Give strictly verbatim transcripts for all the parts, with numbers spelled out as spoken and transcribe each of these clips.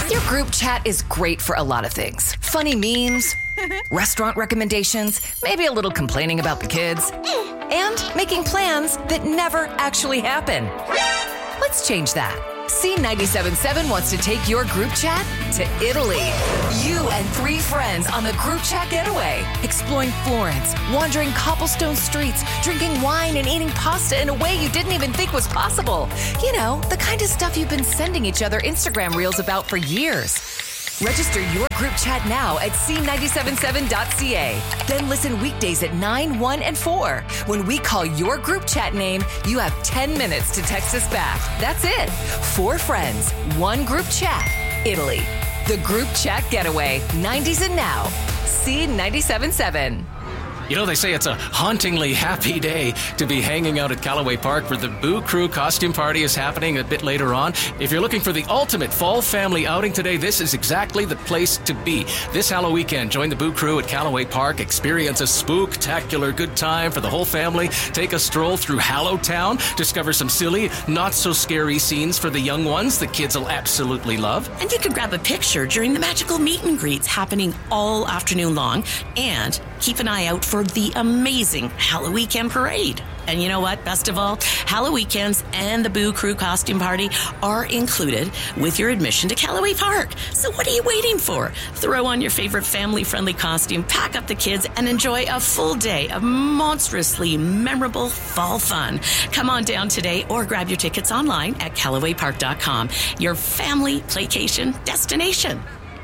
Your group chat is great for a lot of things. Funny memes, restaurant recommendations, maybe a little complaining about the kids, and making plans that never actually happen. Let's change that. C ninety-seven point seven wants to take your group chat to Italy. You and three friends on the group chat getaway, exploring Florence, wandering cobblestone streets, drinking wine and eating pasta in a way you didn't even think was possible. You know, the kind of stuff you've been sending each other Instagram reels about for years. Register your group chat now at c nine seven seven dot c a. Then listen weekdays at nine, one, and four. When we call your group chat name, you have ten minutes to text us back. That's it. Four friends, one group chat, Italy. The group chat getaway, nineties and now. C ninety-seven point seven. You know, they say it's a hauntingly happy day to be hanging out at Callaway Park where the Boo Crew costume party is happening a bit later on. If you're looking for the ultimate fall family outing today, this is exactly the place to be. This Halloween weekend, join the Boo Crew at Callaway Park. Experience a spooktacular good time for the whole family. Take a stroll through Hallowtown. Discover some silly, not-so-scary scenes for the young ones the kids will absolutely love. And you can grab a picture during the magical meet and greets happening all afternoon long. And keep an eye out for the amazing Halloween Weekend Parade. And you know what? Best of all, Halloween Weekends and the Boo Crew costume party are included with your admission to Callaway Park. So what are you waiting for? Throw on your favorite family-friendly costume, pack up the kids, and enjoy a full day of monstrously memorable fall fun. Come on down today or grab your tickets online at callaway park dot com. Your family playcation destination.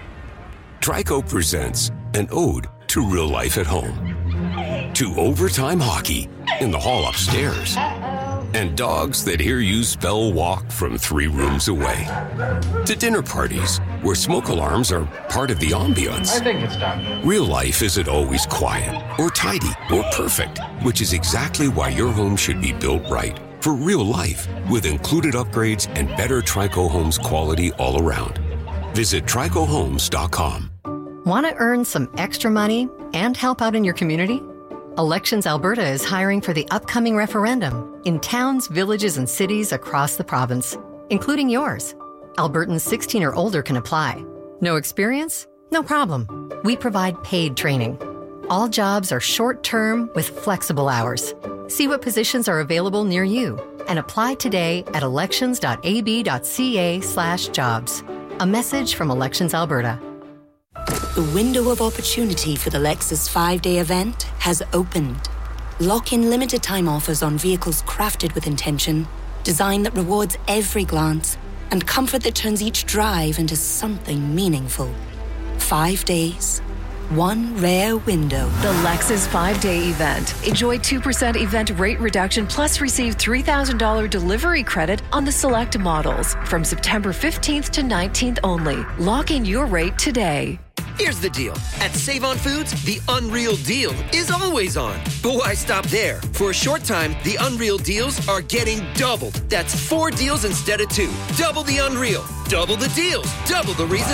Trico presents an ode to real life at home, to overtime hockey in the hall upstairs, and dogs that hear you spell walk from three rooms away, to dinner parties where smoke alarms are part of the ambiance. I think it's done. Real life isn't always quiet or tidy or perfect, which is exactly why your home should be built right for real life with included upgrades and better Trico Homes quality all around. Visit trico homes dot com. Want to earn some extra money and help out in your community? Elections Alberta is hiring for the upcoming referendum in towns, villages, and cities across the province, including yours. Albertans sixteen or older can apply. No experience? No problem. We provide paid training. All jobs are short-term with flexible hours. See what positions are available near you and apply today at elections dot a b dot c a slash jobs. A message from Elections Alberta. The window of opportunity for the Lexus five-day event has opened. Lock in limited time offers on vehicles crafted with intention, design that rewards every glance, and comfort that turns each drive into something meaningful. Five days, one rare window. The Lexus five-day event. Enjoy two percent event rate reduction plus receive three thousand dollars delivery credit on the select models from September fifteenth to nineteenth only. Lock in your rate today. Here's the deal. At Save On Foods, the Unreal Deal is always on. But why stop there? For a short time, the Unreal Deals are getting doubled. That's four deals instead of two. Double the unreal. Double the deals. Double the reasons